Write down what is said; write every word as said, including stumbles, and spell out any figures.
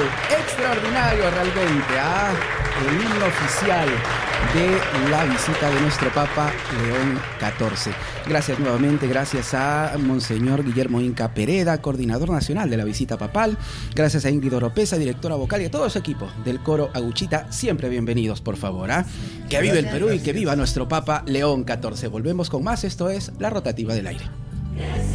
extraordinario realmente, ¿ah? El himno oficial de la visita de nuestro Papa León catorce. Gracias nuevamente, gracias a Monseñor Guillermo Inca Pereda, coordinador nacional de la visita papal. Gracias a Ingrid Oropesa, directora vocal, y a todo su equipo del coro Aguchita. Siempre bienvenidos, por favor, ¿ah? Que viva el Perú y que viva nuestro Papa León catorce. Volvemos con más. Esto es La Rotativa del Aire.